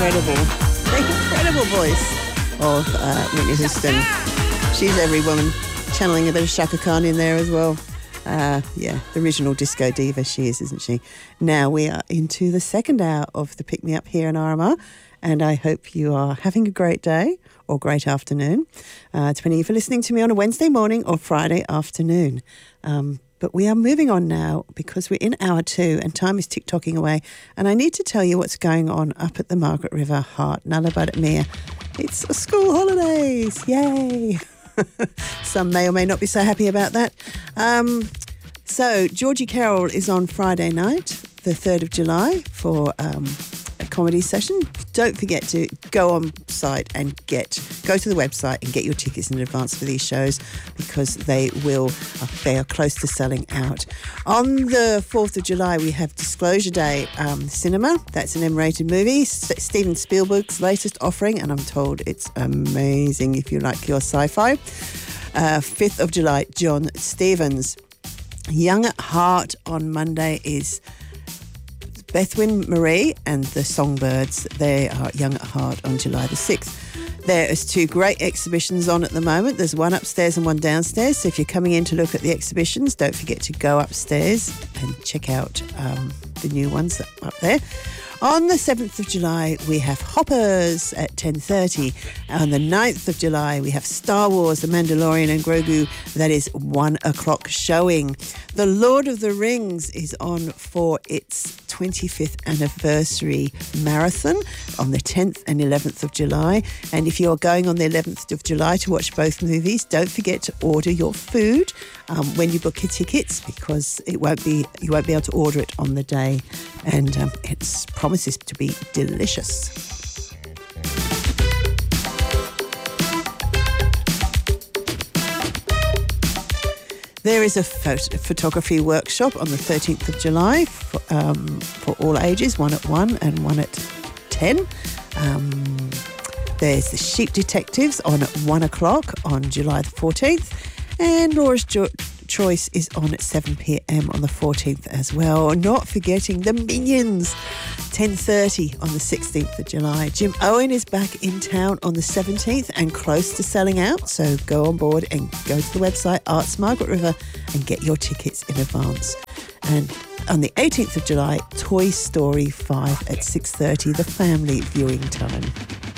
incredible voice of Whitney Houston. She's every woman, channeling a bit of Chaka Khan in there as well. The original disco diva she is, isn't she? Now we are into the second hour of the Pick Me Up here in RMR, and I hope you are having a great day or great afternoon, depending if you're listening to me on a Wednesday morning or Friday afternoon. But we are moving on now because we're in hour 2 and time is tick-tocking away. And I need to tell you what's going on up at the Margaret River Heart, Nullarbor Mere. It's school holidays. Yay! Some may or may not be so happy about that. So Georgie Carroll is on Friday night, the 3rd of July, for a comedy session. Don't forget to go on site and go to the website and get your tickets in advance for these shows, because they are close to selling out. On the 4th of July, we have Disclosure Day Cinema. That's an M-rated movie, Steven Spielberg's latest offering, and I'm told it's amazing if you like your sci-fi. 5th of July, John Stevens. Young at Heart on Monday is Bethwyn Marie and the Songbirds. They are Young at Heart on July the 6th. There is 2 great exhibitions on at the moment. There's one upstairs and one downstairs. So if you're coming in to look at the exhibitions, don't forget to go upstairs and check out the new ones that are up there. On the 7th of July, we have Hoppers at 10:30. On the 9th of July, we have Star Wars, The Mandalorian and Grogu. That is 1 o'clock showing. The Lord of the Rings is on for its 25th anniversary marathon on the 10th and 11th of July. And if you're going on the 11th of July to watch both movies, don't forget to order your food when you book your tickets, because you won't be able to order it on the day. And it promises to be delicious. There is a photography workshop on the 13th of July for all ages, one at 1 and one at 10. There's the Sheep Detectives on at 1 o'clock on July the 14th. And Laura's Choice is on at 7 p.m. on the 14th as well. Not forgetting the Minions, 10:30 on the 16th of July. Jim Owen is back in town on the 17th and close to selling out. So go on board and go to the website Arts Margaret River and get your tickets in advance. And on the 18th of July, Toy Story 5 at 6:30, the family viewing time.